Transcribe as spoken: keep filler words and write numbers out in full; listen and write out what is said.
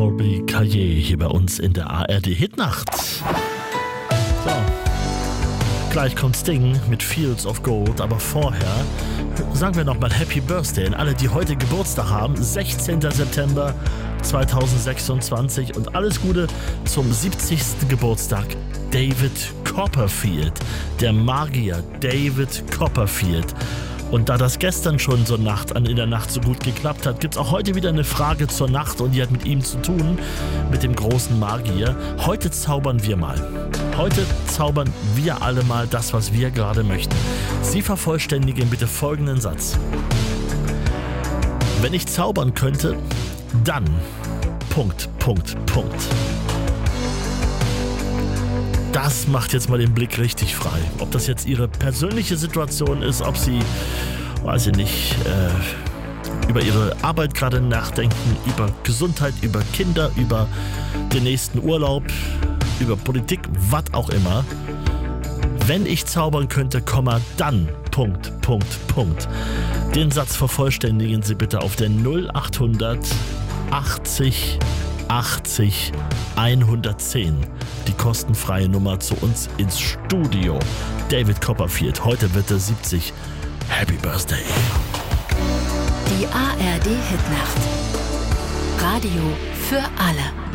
Colby Caillet hier bei uns in der A R D Hitnacht. So, gleich kommt Sting mit Fields of Gold, aber vorher sagen wir nochmal Happy Birthday an alle, die heute Geburtstag haben. sechzehnten September zweitausendsechsundzwanzig und alles Gute zum siebzigsten Geburtstag David Copperfield, der Magier David Copperfield. Und da das gestern schon so Nacht an in der Nacht so gut geklappt hat, gibt es auch heute wieder eine Frage zur Nacht und die hat mit ihm zu tun, mit dem großen Magier. Heute zaubern wir mal. Heute zaubern wir alle mal das, was wir gerade möchten. Sie vervollständigen bitte folgenden Satz. Wenn ich zaubern könnte, dann Punkt, Punkt, Punkt. Das macht jetzt mal den Blick richtig frei. Ob das jetzt Ihre persönliche Situation ist, ob Sie, weiß ich nicht, äh, über Ihre Arbeit gerade nachdenken, über Gesundheit, über Kinder, über den nächsten Urlaub, über Politik, was auch immer. Wenn ich zaubern könnte, Komma, dann Punkt, Punkt, Punkt. Den Satz vervollständigen Sie bitte auf der null achthundert achtzig achtzig hundertzehn. Die kostenfreie Nummer zu uns ins Studio. David Copperfield, heute wird er siebzig. Happy Birthday. Die A R D Hitnacht. Radio für alle.